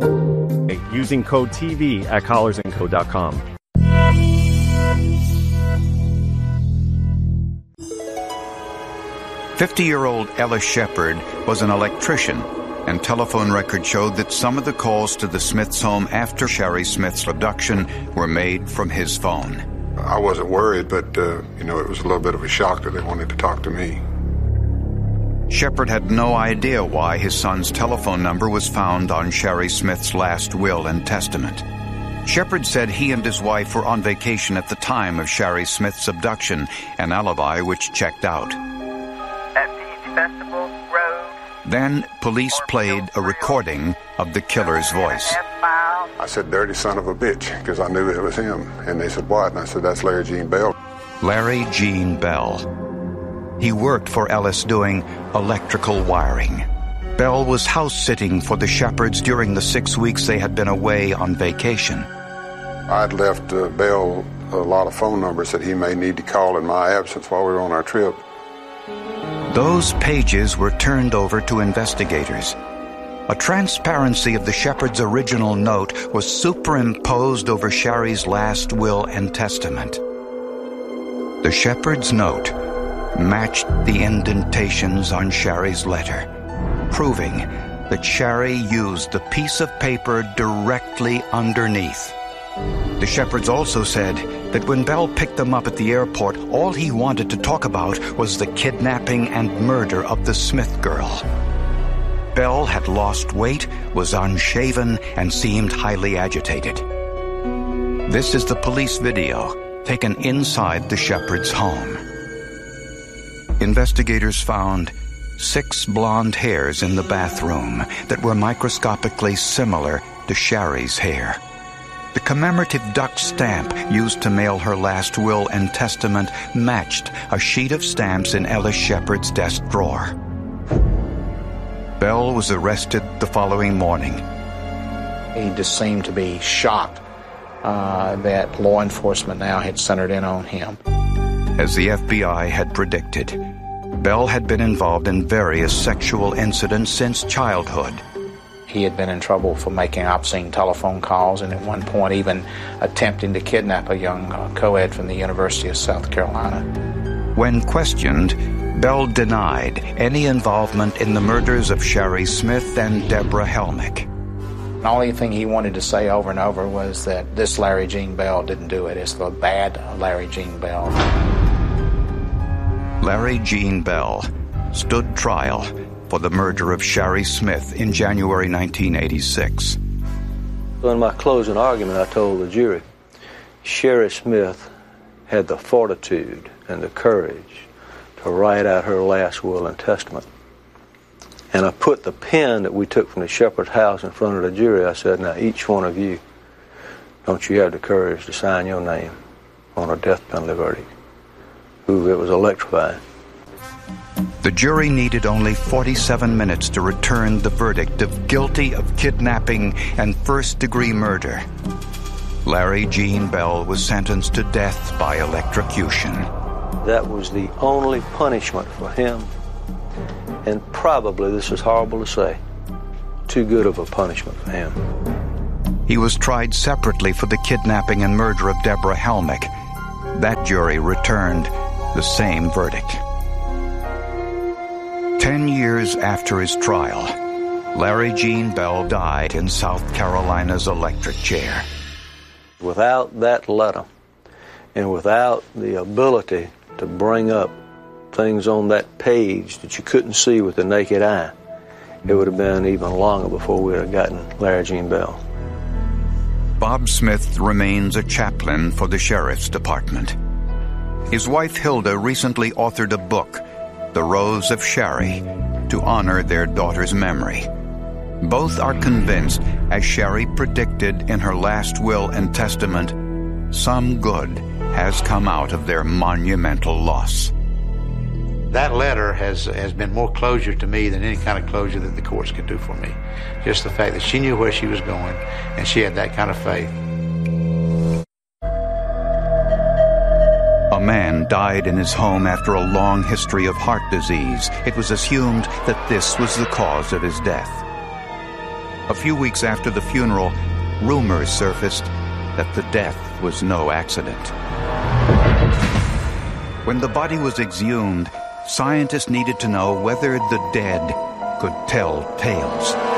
using code TV at collarsandco.com. "50-year-old Ellis Shepard was an electrician, and telephone records showed that some of the calls to the Smiths' home after Sherry Smith's abduction were made from his phone. I wasn't worried, but, it was a little bit of a shock that they wanted to talk to me. Shepard had no idea why his son's telephone number was found on Sherry Smith's last will and testament. Shepard said he and his wife were on vacation at the time of Sherry Smith's abduction, an alibi which checked out. At Peach Festival Road. Then police played a recording of the killer's voice. I said, "Dirty son of a bitch," because I knew it was him. And they said, "What?" And I said, "That's Larry Gene Bell." Larry Gene Bell. He worked for Ellis doing electrical wiring. Bell was house-sitting for the Shepards during the 6 weeks they had been away on vacation. I'd left Bell a lot of phone numbers that he may need to call in my absence while we were on our trip. Those pages were turned over to investigators. A transparency of the Shepards' original note was superimposed over Sherry's last will and testament. The Shepards' note matched the indentations on Sherry's letter, proving that Sherry used the piece of paper directly underneath. The Shepards also said that when Bell picked them up at the airport, all he wanted to talk about was the kidnapping and murder of the Smith girl. Bell had lost weight, was unshaven, and seemed highly agitated. This is the police video taken inside the Shepards' home. Investigators found 6 blonde hairs in the bathroom that were microscopically similar to Sherry's hair. The commemorative duck stamp used to mail her last will and testament matched a sheet of stamps in Ellis Shepard's desk drawer. Bell was arrested the following morning. He just seemed to be shocked that law enforcement now had centered in on him. As the FBI had predicted, Bell had been involved in various sexual incidents since childhood. He had been in trouble for making obscene telephone calls and at one point even attempting to kidnap a young co-ed from the University of South Carolina. When questioned, Bell denied any involvement in the murders of Sherry Smith and Deborah Helmick. The only thing he wanted to say over and over was that this Larry Gene Bell didn't do it. It's the bad Larry Gene Bell. Larry Gene Bell stood trial for the murder of Sherry Smith in January 1986. In my closing argument, I told the jury, Sherry Smith had the fortitude and the courage to write out her last will and testament. And I put the pen that we took from the Shepard house in front of the jury. I said, now each one of you, don't you have the courage to sign your name on a death penalty verdict? Ooh, it was electrifying. The jury needed only 47 minutes to return the verdict of guilty of kidnapping and first-degree murder. Larry Gene Bell was sentenced to death by electrocution. That was the only punishment for him. And probably, this is horrible to say, too good of a punishment for him. He was tried separately for the kidnapping and murder of Deborah Helmick. That jury returned the same verdict. 10 years after his trial, Larry Gene Bell died in South Carolina's electric chair. Without that letter, and without the ability to bring up things on that page that you couldn't see with the naked eye, it would have been even longer before we would have gotten Larry Gene Bell. Bob Smith remains a chaplain for the Sheriff's Department. His wife Hilda recently authored a book, The Rose of Sherry, to honor their daughter's memory. Both are convinced, as Sherry predicted in her last will and testament, some good has come out of their monumental loss. That letter has been more closure to me than any kind of closure that the courts could do for me. Just the fact that she knew where she was going and she had that kind of faith. A man died in his home after a long history of heart disease. It was assumed that this was the cause of his death. A few weeks after the funeral, rumors surfaced that the death was no accident. When the body was exhumed, scientists needed to know whether the dead could tell tales.